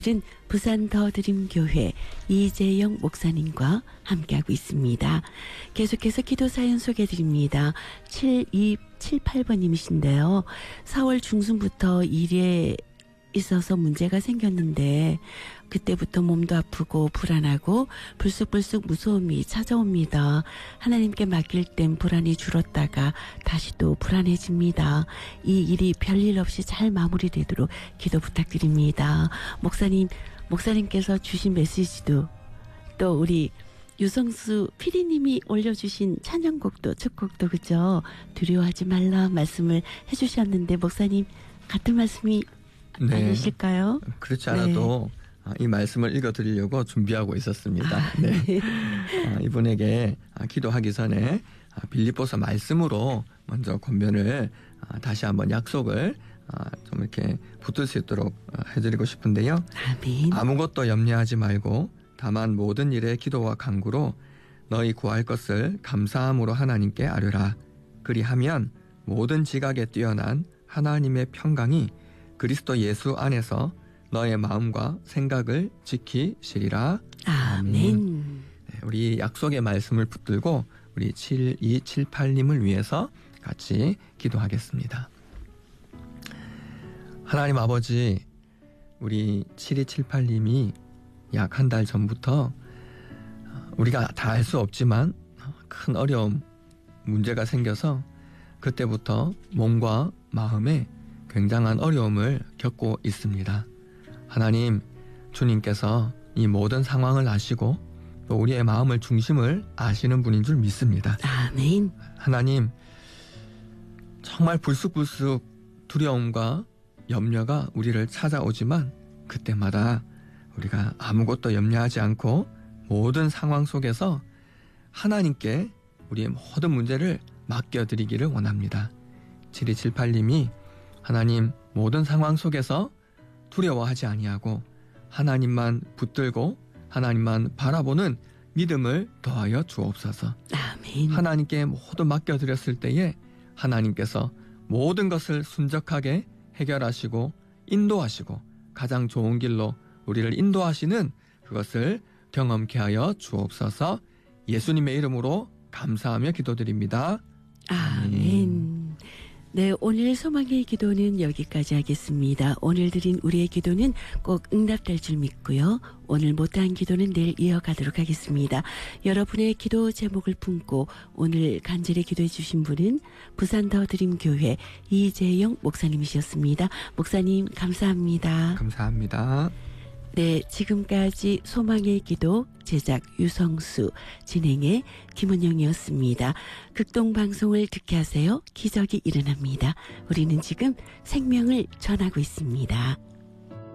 부산 더드림교회 이재영 목사님과 함께하고 있습니다. 계속해서 기도 사연 소개해드립니다. 7278번님이신데요. 4월 중순부터 일에 있어서 문제가 생겼는데 그때부터 몸도 아프고 불안하고 불쑥불쑥 무서움이 찾아옵니다. 하나님께 맡길 땐 불안이 줄었다가 다시 또 불안해집니다. 이 일이 별일 없이 잘 마무리되도록 기도 부탁드립니다. 목사님께서 주신 메시지도 또 우리 유성수 PD님이 올려주신 찬양곡도 첫 곡도 그죠? 두려워하지 말라 말씀을 해주셨는데 목사님 같은 말씀이 아니실까요? 그렇지 않아도 이 말씀을 읽어드리려고 준비하고 있었습니다. 이분에게 기도하기 전에 빌립보서 말씀으로 먼저 권면을 다시 한번 약속을 좀 이렇게 붙들 수 있도록 해드리고 싶은데요. 아멘. 아무것도 염려하지 말고 다만 모든 일에 기도와 간구로 너희 구할 것을 감사함으로 하나님께 아뢰라. 그리하면 모든 지각에 뛰어난 하나님의 평강이 그리스도 예수 안에서 너의 마음과 생각을 지키시리라. 아멘. 우리 약속의 말씀을 붙들고 우리 7278님을 위해서 같이 기도하겠습니다. 하나님 아버지, 우리 7278님이 약 한 달 전부터 우리가 다 알 수 없지만 큰 어려움, 문제가 생겨서 그때부터 몸과 마음에 굉장한 어려움을 겪고 있습니다. 하나님, 주님께서 이 모든 상황을 아시고 또 우리의 마음을 중심을 아시는 분인 줄 믿습니다. 아멘. 하나님, 정말 불쑥불쑥 두려움과 염려가 우리를 찾아오지만 그때마다 우리가 아무것도 염려하지 않고 모든 상황 속에서 하나님께 우리의 모든 문제를 맡겨드리기를 원합니다. 7278님이 하나님 모든 상황 속에서 두려워하지 아니하고 하나님만 붙들고 하나님만 바라보는 믿음을 더하여 주옵소서. 아멘. 하나님께 모두 맡겨드렸을 때에 하나님께서 모든 것을 순적하게 해결하시고 인도하시고 가장 좋은 길로 우리를 인도하시는 그것을 경험케 하여 주옵소서. 예수님의 이름으로 감사하며 기도드립니다. 아멘. 네, 오늘 소망의 기도는 여기까지 하겠습니다. 오늘 드린 우리의 기도는 꼭 응답될 줄 믿고요. 오늘 못한 기도는 내일 이어가도록 하겠습니다. 여러분의 기도 제목을 품고 오늘 간절히 기도해 주신 분은 부산 더드림교회 이재영 목사님이셨습니다. 목사님 감사합니다. 감사합니다. 네, 지금까지 소망의 기도 제작 유성수, 진행의 김은영이었습니다. 극동방송을 듣게 하세요. 기적이 일어납니다. 우리는 지금 생명을 전하고 있습니다.